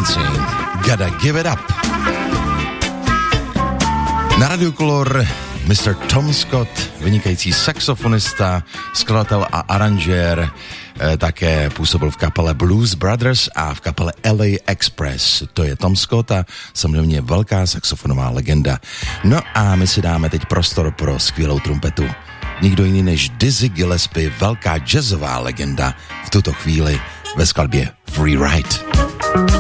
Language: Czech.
Dancing, Gotta Give It Up. Na Radio Color Mr. Tom Scott, vynikající saxofonista, skladatel a aranžér, také působil v kapele Blues Brothers a v kapele LA Express. To je Tom Scott a samozřejmě velká saxofonová legenda. No a my si dáme teď prostor pro skvělou trumpetu. Nikdo jiný než Dizzy Gillespie, velká jazzová legenda v tuto chvíli ve skladbě Free Ride.